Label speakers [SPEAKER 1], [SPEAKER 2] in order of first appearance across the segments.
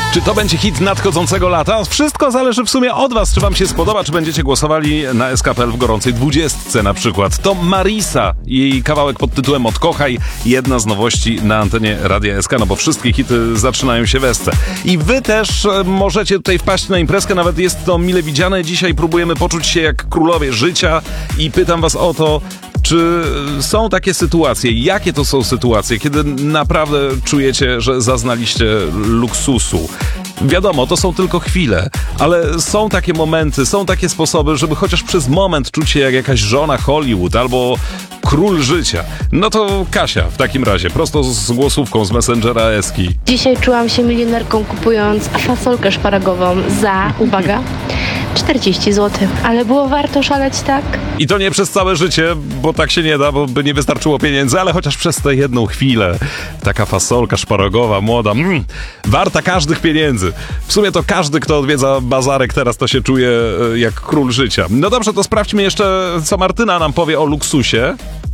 [SPEAKER 1] Czy to będzie hit nadchodzącego lata? Wszystko zależy w sumie od was, czy wam się spodoba, czy będziecie głosowali na SK.pl w gorącej 20 na przykład. To Marisa, jej kawałek pod tytułem Odkochaj, jedna z nowości na antenie Radia SK, no bo wszystkie hity zaczynają się w SC. I wy też możecie tutaj wpaść na imprezkę, nawet jest to mile widziane. Dzisiaj próbujemy poczuć się jak królowie życia i pytam was o to, czy są takie sytuacje? Jakie to są sytuacje, kiedy naprawdę czujecie, że zaznaliście luksusu? Wiadomo, to są tylko chwile, ale są takie momenty, są takie sposoby, żeby chociaż przez moment czuć się jak jakaś żona Hollywood albo król życia. No to Kasia w takim razie, prosto z głosówką z Messengera Eski.
[SPEAKER 2] Dzisiaj czułam się milionerką, kupując fasolkę szparagową za, uwaga, 40 zł. Ale było warto szaleć, tak?
[SPEAKER 1] I to nie przez całe życie, bo tak się nie da, bo by nie wystarczyło pieniędzy, ale chociaż przez tę jedną chwilę. Taka fasolka szparagowa, młoda, warta każdych pieniędzy. W sumie to każdy, kto odwiedza bazarek, teraz to się czuje jak król życia. No dobrze, to sprawdźmy jeszcze, co Martyna nam powie o luksusie.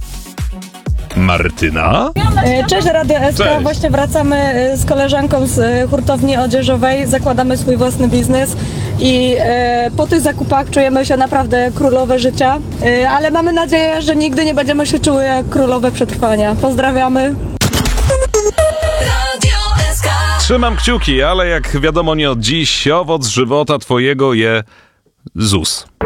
[SPEAKER 1] Martyna?
[SPEAKER 3] Cześć, Radio SK.
[SPEAKER 1] Cześć.
[SPEAKER 3] Właśnie wracamy z koleżanką z hurtowni odzieżowej. Zakładamy swój własny biznes i po tych zakupach czujemy się naprawdę królowe życia, ale mamy nadzieję, że nigdy nie będziemy się czuły jak królowe przetrwania. Pozdrawiamy.
[SPEAKER 1] Trzymam kciuki, ale jak wiadomo nie od dziś, owoc żywota twojego je ZUS.